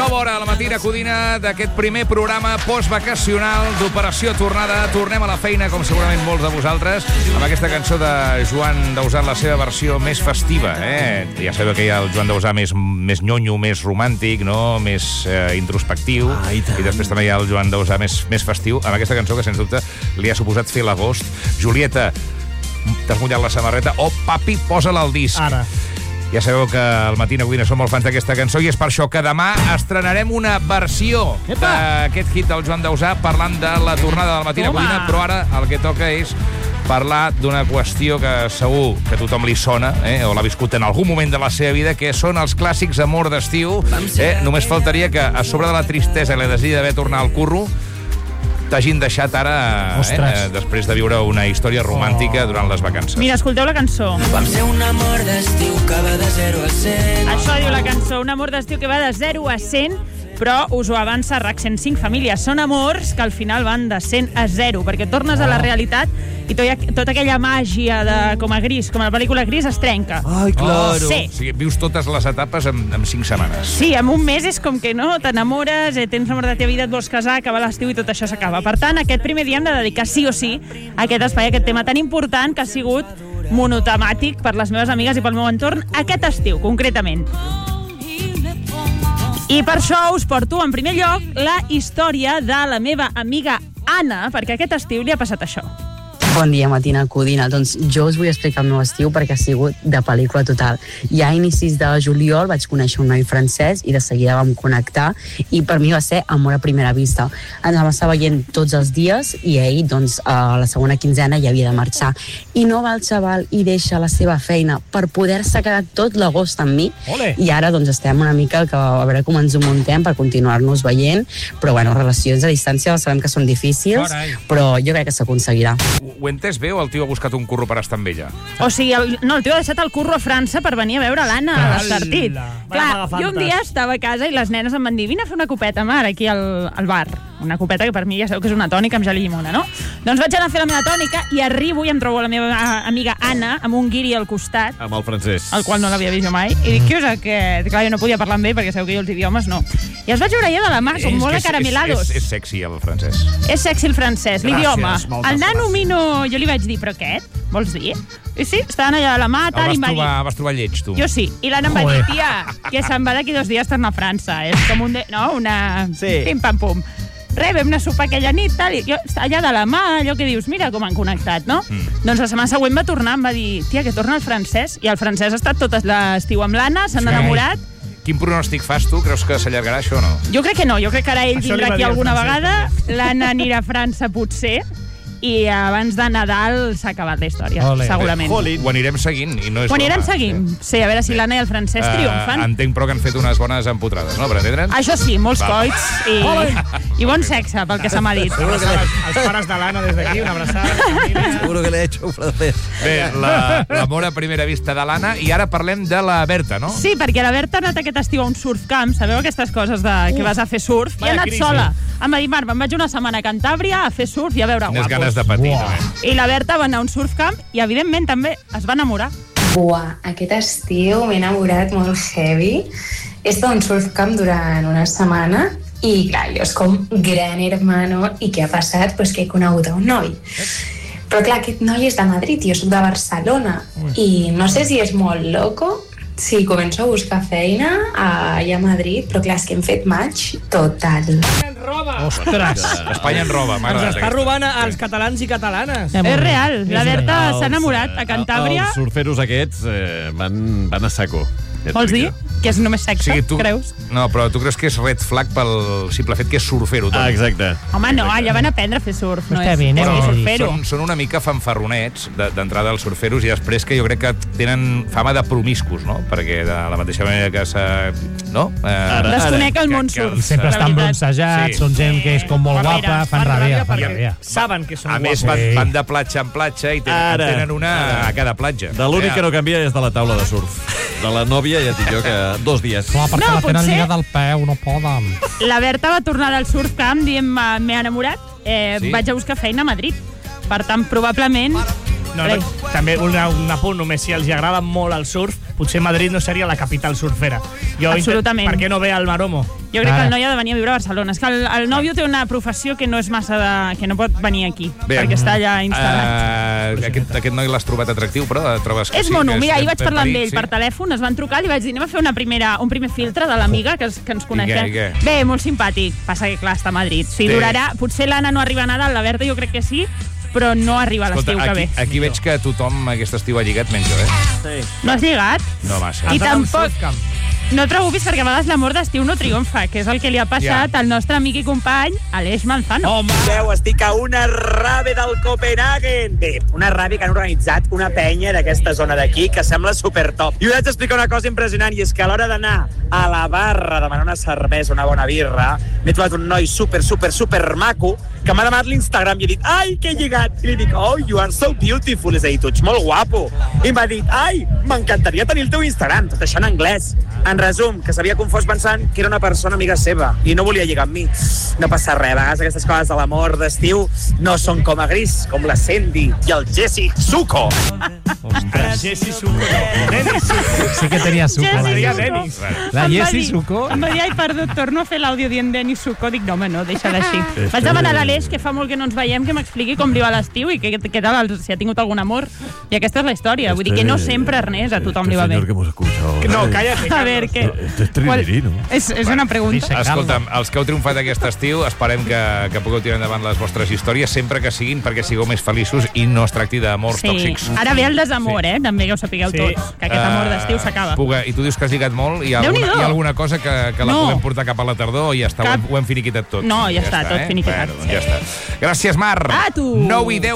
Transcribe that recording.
9 hora a la matina codina d'aquest primer programa postvacacional d'Operació Tornada. Tornem a la feina, com segurament molts de vosaltres, amb aquesta cançó de Joan Dausà en la seva versió més festiva. Ja sabeu que hi ha el Joan Dausà més nyonyo, més romàntic, no? Més introspectiu. I després també hi ha el Joan Dausà més festiu, amb aquesta cançó que, sens dubte, li ha suposat fer l'agost. Julieta, t'has mullat la samarreta? Oh, papi, posa-la al disc. Ara. Ja sabeu que al Matina Codina som molt fans d'aquesta cançó i és per això que demà estrenarem una versió d'aquest hit del Joan Dausà parlant de la tornada del Matina Codina, però ara el que toca és parlar d'una qüestió que segur que a tothom li sona, o l'ha viscut en algun moment de la seva vida, que són els clàssics amor d'estiu. Només faltaria que a sobre de la tristesa i la desig d'haver tornat al curro t'hagin deixat ara, després de viure una història romàntica durant les vacances. Mira, escolteu la cançó. Vam ser un amor d'estiu que va de 0 a 100. Això diu la cançó, un amor d'estiu que va de 0 a 100, però us ho avança RAC 105 Famílies. Són amors que al final van de 100 a 0, perquè tornes a la realitat i tota aquella màgia de com a Gris, com a la pel·lícula Gris, es trenca. Ai, claro. Sí. O sigui, vius totes les etapes en 5 setmanes. Sí, en un mes és com que no, t'enamores, tens l'amor de la teva vida, et vols casar, acaba l'estiu i tot això s'acaba. Per tant, aquest primer dia hem de dedicar sí o sí a aquest espai, a aquest tema tan important que ha sigut monotemàtic per les meves amigues i pel meu entorn aquest estiu, concretament. I per això us porto, en primer lloc, la història de la meva amiga Anna, perquè aquest estiu li ha passat això. Bon dia, Matina Codina. Doncs jo us vull explicar el meu estiu perquè ha sigut de pel·lícula total. Ja a inicis de juliol vaig conèixer un noi francès i de seguida vam connectar i per mi va ser amor a primera vista. Ens vam estar veient tots els dies i ell, doncs, a la segona quinzena ja havia de marxar. I no va el xaval i deixa la seva feina per poder-se quedar tot l'agost amb mi. I ara, doncs, estem una mica que a veure com ens ho muntem per continuar-nos veient. Però, bueno, relacions a distància sabem que són difícils, però jo crec que s'aconseguirà. Ho he entès bé o el tio ha buscat un curro per estar amb ella? O sigui, el tio ha deixat el curro a França per venir a veure l'Anna a l'Estartit. Clar, jo un dia estava a casa i les nenes em van dir vine a fer una copeta, mare, aquí al bar. Una copeta que per mi ja sabeu que és una tònica amb gel i llimona, no? Doncs vaig anar a fer la meva tònica i arribo i em trobo la meva amiga Anna amb un guiri al costat. Amb el francès. El qual no l'havia vist jo mai. I dic, què és aquest? Clar, jo no podia parlar amb ell perquè sabeu que jo els idiomes no. I els vaig veure allà de la mà, com molt acaramelados. És sexy el francès. És sexy el francès, l'idioma. El nano mino, jo li vaig dir, però aquest? Vols dir? I sí, estaven allà de la mà, tal, i em va dir... Vas trobar lleig, tu? Jo sí. I l'Anna em va dir, tia, que se'n va d'aquí 2 dies tornar a França. És com un... No? Una... Pim-pam-pum. Vam anar a sopar aquella nit, tal, i jo allà de la mà, allò que dius, mira com han connectat, no? Doncs la setmana següent va tornar, em va dir, tia, que torna el francès, i el francès ha estat tot l'estiu amb l'Anna, s'han enamorat. Quin pronòstic fas tu? Creus que s'allargarà això o no? Jo crec que no, jo crec que ara ell vindrà aquí alguna vegada, l'Anna anirà a França potser, i abans de Nadal s'ha acabat la història, segurament. Ho anirem seguint i no és Ho anirem seguint, sí, a veure si l'Anna i el francès triomfen. Entenc, però, que han fet unes bones empotrades, no, per entendre'ns? Això sí, molts coits i bon sexe, pel que se m'ha dit. Els pares de l'Anna des d'aquí, una abraçada. Seguro que le he hecho un francés. Bé, l'amor a primera vista de l'Anna, i ara parlem de la Berta, no? Sí, perquè la Berta ha anat aquest estiu a un surfcamp, sabeu aquestes coses que vas a fer surf? I ha anat sola. Em va dir, Marc, me'n vaig una setmana a Cantàbria a fer surf i a veure guapos. Quines ganes de patir, també. I la Berta va anar a un surfcamp i, evidentment, també es va enamorar. Buah, aquest estiu m'he enamorat molt heavy. He estat a un surfcamp durant una setmana i, clar, jo és com gran hermano i què ha passat? Pues que he conegut a un noi. Però, clar, aquest noi és de Madrid i jo soc de Barcelona. I no sé si és molt loco, si començo a buscar feina allà a Madrid, però clar, és que hem fet match total. Ostres! Espanya en roba, m'agrada. Ens està robant als catalans i catalanes. És real, la Berta s'ha enamorat a Cantàbria. Els surferos aquests van a saco. Vols dir? Que és només sexe, creus? No, però tu creus que és red flag pel simple fet que és surfero? Exacte. Home, no, allà van aprendre a fer surf, no és surfero. Són una mica fanfarronets d'entrada els surferos i després que jo crec que tenen fama de promiscus, no? Perquè de la mateixa manera que no? Desconec el món surf. I sempre estan bronzejats, són gent que és com molt guapa, fan ràbia. Saben que són A guapos. més, van de platja en platja i tenen una a cada platja. De l'únic que no canvia és de la taula de surf. De la nòvia ja et dic jo que 2 dies. Clar, perquè la tenen lligada al peu, no poden. La Berta va tornar del surfcamp dient m'he enamorat, vaig a buscar feina a Madrid. Per tant, probablement... També un apunt, només si els agrada molt el surf, potser Madrid no seria la capital surfera. Absolutament. Per què no ve al Maromo? Jo crec que el noi ha de venir a viure a Barcelona. És que el nòvio té una professió que no és massa que no pot venir aquí, perquè està allà instal·lat. Aquest noi l'has trobat atractiu, però trobes que és mono. Mira, ahir vaig parlar amb ell per telèfon, es van trucar, li vaig dir, anem a fer un primer filtre de l'amiga que ens coneixem. Bé, molt simpàtic. Passa que, clar, està a Madrid. Si durarà, potser l'Anna no arriba a Nadal, la Berta jo crec que sí, però no arriba a l'estiu que ve. Aquí veig que tothom aquest estiu ha lligat menys jo, No has lligat? No massa. I tampoc... No et preocupis, perquè a vegades l'amor d'estiu no triomfa, que és el que li ha passat al nostre amic i company, Aleix Manzano. Home, estic a una rave del Copenhagen. Bé, una rave que han organitzat una penya d'aquesta zona d'aquí, que sembla supertop. I us haig d'explicar una cosa impressionant, i és que a l'hora d'anar a la barra a demanar una cervesa, una bona birra, m'he trobat un noi super maco, que m'ha demanat l'Instagram i he dit, ai, que he lligat. I li dic, oh, you are so beautiful. És a dir, tu ets molt guapo. I m'ha dit, ai, m'encantaria tenir el teu Instagram, tot això en anglès. En resum, que s'havia confós pensant que era una persona amiga seva i no volia lligar amb mi. No passa res, a vegades aquestes coses de l'amor d'estiu no són com a gris, com la Sandy i el Jesse Suco. Ostres. Jesse Suco, no. Denis Suco. Sí que tenia Suco. La Jesse Suco. Em va dir, ai, perdó, torno a fer l'àudio dient Denis Suco. Dic, no, home, no, deixa d'així. Vaig demanar a l'Aleix, que fa molt que no ens veiem, que m'expliqui com li va l'estiu i què tal, si ha tingut algun amor. I aquesta és la història. Vull dir que no sempre, Ernest, a tothom li va bé. No, cállate. A ver, què? Este es Trinidino. És una pregunta. Escolta'm, els que heu triomfat aquest estiu, esperem que pugueu tirar endavant les vostres històries, sempre que siguin perquè sigueu més feliços i no es tracti d'amors tòxics. Ara ve el desamor, també que ho sapigueu tots, que aquest amor d'estiu s'acaba. I tu dius que has lligat molt, hi ha alguna cosa que la podem portar cap a la tardor i ja està, ho hem finiquitat tot. No, ja està, tot finiquitat. Ja està. Gràcies, Mar. A tu! 9:10.